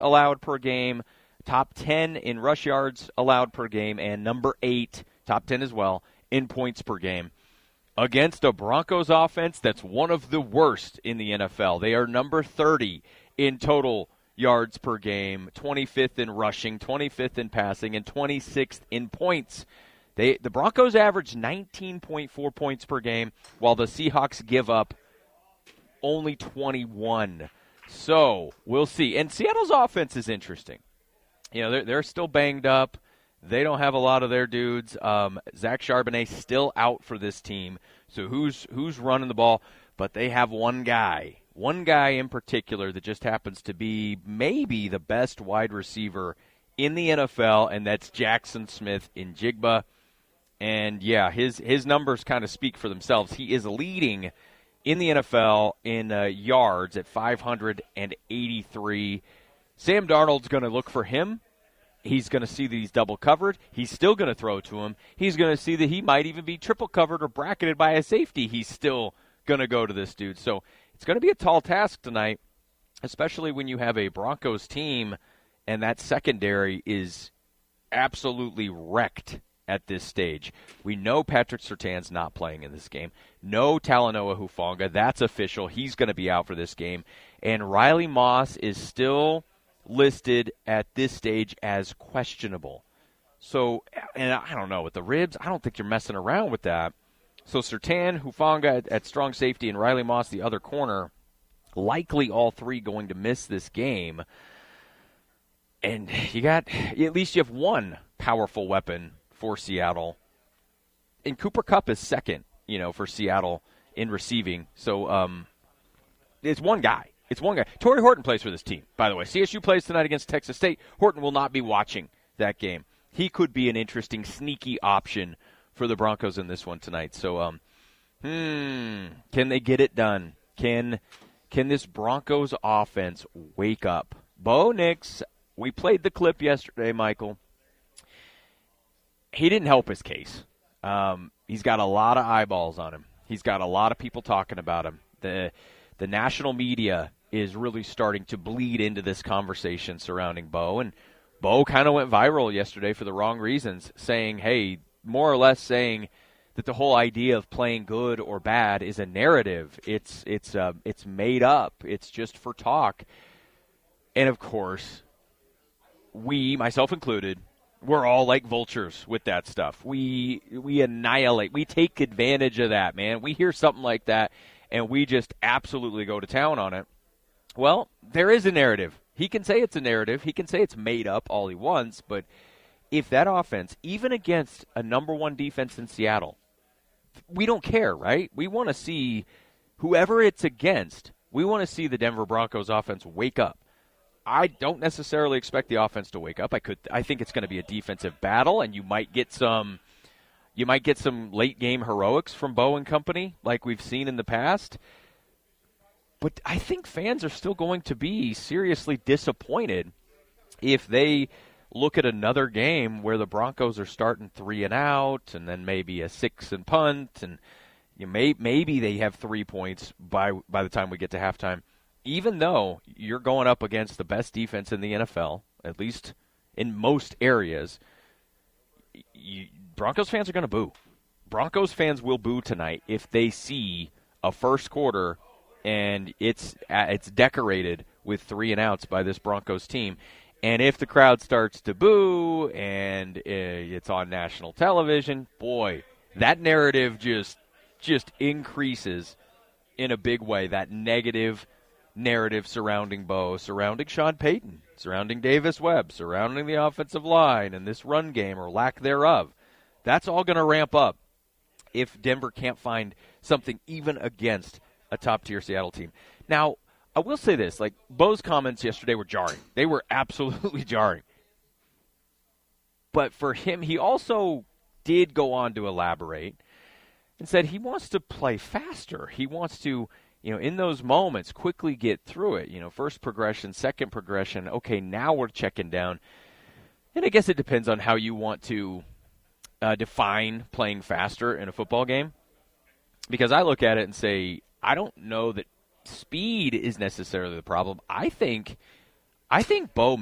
allowed per game, top 10 in rush yards allowed per game, and number 8, top 10 as well, in points per game. Against a Broncos offense that's one of the worst in the NFL. They are number 30 in total yards per game, 25th in rushing, 25th in passing, and 26th in points. The Broncos average 19.4 points per game, while the Seahawks give up only 21. So we'll see. And Seattle's offense is interesting. You know, they're still banged up. They don't have a lot of their dudes. Zach Charbonnet still out for this team. So who's running the ball? But they have one guy in particular that just happens to be maybe the best wide receiver in the NFL, and that's Jackson Smith-Njigba. And, yeah, his numbers kind of speak for themselves. He is leading in the NFL in yards at 583. Sam Darnold's going to look for him. He's going to see that he's double covered. He's still going to throw to him. He's going to see that he might even be triple covered or bracketed by a safety. He's still going to go to this dude. So it's going to be a tall task tonight, especially when you have a Broncos team and that secondary is absolutely wrecked at this stage. We know Patrick Surtain's not playing in this game. No Talanoa Hufanga. That's official. He's going to be out for this game. And Riley Moss is still listed at this stage as questionable. So, and I don't know, with the ribs, I don't think you're messing around with that. So Surtain, Hufanga at strong safety, and Riley Moss, the other corner, likely all three going to miss this game. And at least you have one powerful weapon for Seattle. And Cooper Kupp is second, for Seattle in receiving. So it's one guy. Torrey Horton plays for this team, by the way. CSU plays tonight against Texas State. Horton will not be watching that game. He could be an interesting, sneaky option for the Broncos in this one tonight. So, can they get it done? Can this Broncos offense wake up? Bo Nix, we played the clip yesterday, Michael. He didn't help his case. He's got a lot of eyeballs on him. He's got a lot of people talking about him. The national media is really starting to bleed into this conversation surrounding Bo. And Bo kind of went viral yesterday for the wrong reasons, more or less saying that the whole idea of playing good or bad is a narrative. It's made up. It's just for talk. And, of course, we, myself included, we're all like vultures with that stuff. We annihilate. We take advantage of that, man. We hear something like that, and we just absolutely go to town on it. Well, there is a narrative. He can say it's a narrative. He can say it's made up all he wants, but if that offense, even against a number one defense in Seattle, we don't care, right? We want to see whoever it's against, we want to see the Denver Broncos offense wake up. I don't necessarily expect the offense to wake up. I think it's going to be a defensive battle, and you might get some late game heroics from Bo and company like we've seen in the past. But I think fans are still going to be seriously disappointed if they look at another game where the Broncos are starting 3 and out, and then maybe a 6 and punt, and maybe they have 3 points by the time we get to halftime. Even though you're going up against the best defense in the NFL, at least in most areas, Broncos fans are going to boo. Broncos fans will boo tonight if they see a first quarter and it's decorated with 3 and outs by this Broncos team. And if the crowd starts to boo and it's on national television, boy, that narrative just increases in a big way. That negative narrative surrounding Bo, surrounding Sean Payton, surrounding Davis Webb, surrounding the offensive line and this run game or lack thereof. That's all going to ramp up if Denver can't find something even against a top-tier Seattle team. Now, I will say this, Bo's comments yesterday were jarring. They were absolutely jarring. But for him, he also did go on to elaborate and said he wants to play faster. He wants to, in those moments, quickly get through it. First progression, second progression. Okay, now we're checking down. And I guess it depends on how you want to define playing faster in a football game. Because I look at it and say, I don't know that speed is necessarily the problem. I think I think Bo